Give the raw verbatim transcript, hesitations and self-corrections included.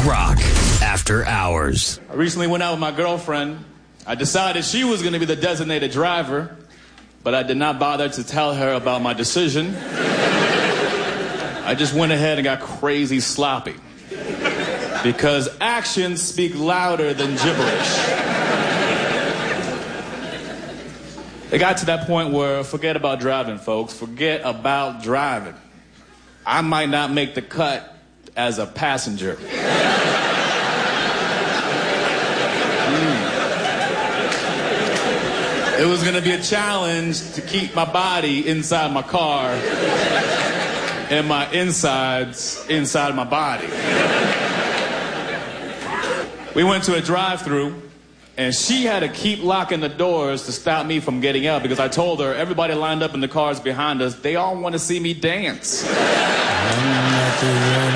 Rock After Hours. I recently went out with my girlfriend. I decided she was going to be the designated driver, but I did not bother to tell her about my decision. I just went ahead and got crazy sloppy. Because actions speak louder than gibberish. It got to that point where forget about driving, folks. Forget about driving. I might not make the cut as a passenger. Mm. It was going to be a challenge to keep my body inside my car and my insides inside my body. We went to a drive-thru, and she had to keep locking the doors to stop me from getting out because I told her everybody lined up in the cars behind us, they all want to see me dance. I'm not the one